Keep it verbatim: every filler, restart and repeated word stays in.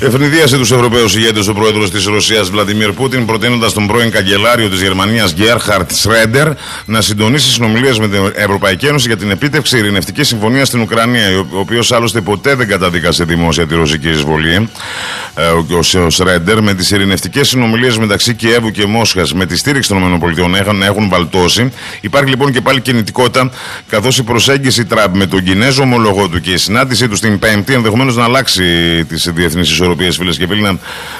Ευνηδίασε τους Ευρωπαίους ηγέτες ο πρόεδρος της Ρωσίας Βλαντιμίρ Πούτιν, προτείνοντας τον πρώην καγκελάριο της Γερμανίας Γκέρχαρτ Σρέντερ να συντονίσει συνομιλίες με την Ευρωπαϊκή Ένωση για την επίτευξη ειρηνευτικής συμφωνίας στην Ουκρανία, ο οποίος άλλωστε ποτέ δεν καταδίκασε δημόσια τη ρωσική εισβολή. Ο Σρέντερ, με τις ειρηνευτικές συνομιλίες μεταξύ Κιέβου και Μόσχας με τη στήριξη των ΗΠΑ έχουν, έχουν βαλτώσει. Υπάρχει λοιπόν και πάλι κινητικότητα, καθώς η προσέγγιση Τραμπ με τον Κινέζο ομολογό του και η συνάντησή του στην Πέμπτη ενδεχομένως να αλλάξει τις διεθνείς ισορροπίες, φίλες και φίλοι, να